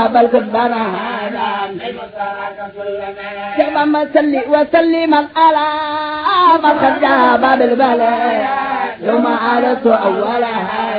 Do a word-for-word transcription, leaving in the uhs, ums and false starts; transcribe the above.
بل كبنا كما صلي وسلم على من قد جاب بالبلاء يوم عرفت أولها